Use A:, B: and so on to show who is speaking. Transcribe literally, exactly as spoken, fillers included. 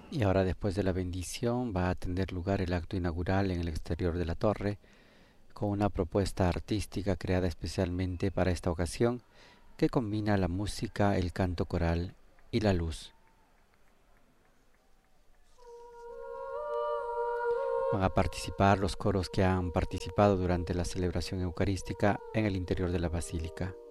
A: Y ahora, después de la bendición, va a tener lugar el acto inaugural en el exterior de la torre, con una propuesta artística creada especialmente para esta ocasión, que combina la música, el canto coral y la luz. Van a participar los coros que han participado durante la celebración eucarística en el interior de la basílica.